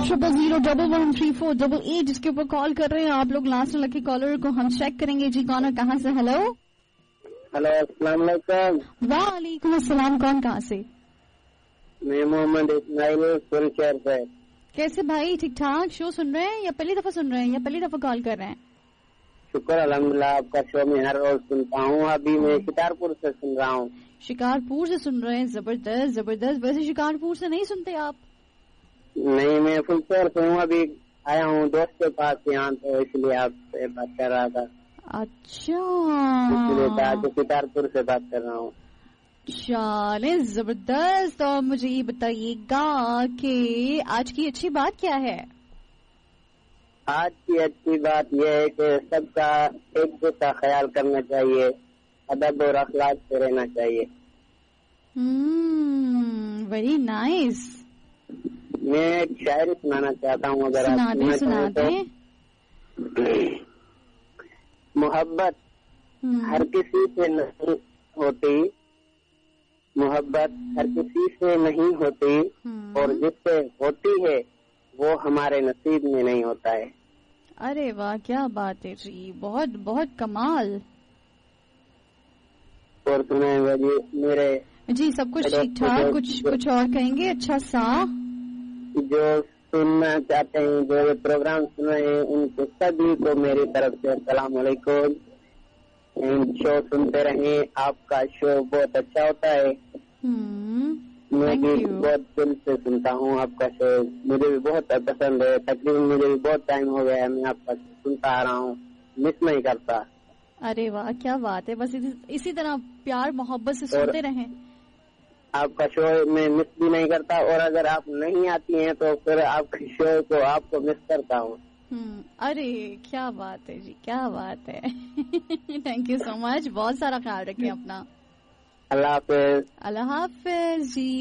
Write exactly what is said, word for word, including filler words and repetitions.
Triple zero double one three four double eight जिसके ऊपर call कर रहे हैं आप लोग, लास्ट लकी कॉलर को हम चेक करेंगे जी कौन है कहाँ से। हेलो हेलो, अस्सलाम वालेकुम। वालेकुम अस्सलाम, कौन कहाँ से? मैं मोहम्मद इस्माइल शहर से। कैसे भाई, ठीक ठाक? शो सुन रहे हैं या पहली दफा सुन रहे हैं या पहली दफा कॉल कर रहे हैं? शुक्र अल्हम्दुलिल्लाह, आपका शो मैं हर रोज सुनता हूँ। अभी मैं शिकारपुर से सुन रहा हूँ। शिकारपुर से सुन रहे हैं, जबरदस्त जबरदस्त। वैसे शिकारपुर से नहीं सुनते आप? नहीं, मैं फुलशहर से हूँ, अभी आया हूँ दोस्त के पास यहाँ, तो इसलिए आपसे बात कर रहा था। अच्छा, इसलिए कहा कि शिकारपुर से बात कर रहा हूँ। चले जबरदस्त। और मुझे ये बताइएगा कि आज की अच्छी बात क्या है? आज की अच्छी बात यह है कि सबका एक दूसरे का ख्याल करना चाहिए, अदब और अखलाक से रहना चाहिए। हम्म, वेरी नाइस। मैं एक शायरी सुनाना चाहता हूँ, अगर आप सुनाते सुनाते। मोहब्बत हर किसी से नहीं होती, मोहब्बत हर किसी से नहीं होती, और जिससे होती है वो हमारे नसीब में नहीं होता है। अरे वाह, क्या बात है जी, बहुत बहुत कमाल। और सुने मेरे जी, सब कुछ ठीक ठाक? कुछ कुछ और कहेंगे अच्छा सा? जो सुनना चाहते हैं, जो ये प्रोग्राम सुन रहे हैं, उनको सभी को मेरी तरफ से अस्सलाम वालेकुम। शो सुनते रहें, आपका शो बहुत अच्छा होता है। मैं भी बहुत दिल से सुनता हूँ आपका शो, मुझे भी बहुत पसंद है। तकरीबन मुझे भी बहुत टाइम हो गया है, मैं आपका सुनता आ रहा हूँ, मिस नहीं करता। अरे वाह, क्या बात है। बस इसी, इसी तरह प्यार मोहब्बत से सुनते रहें। आपका शो मैं मिस भी नहीं करता, और अगर आप नहीं आती हैं तो फिर आपके शो को आपको मिस करता हूँ। अरे क्या बात है जी, क्या बात है। थैंक यू सो मच, बहुत सारा ख्याल रखें अपना। अल्लाह हाफिज। अल्लाह हाफिज जी।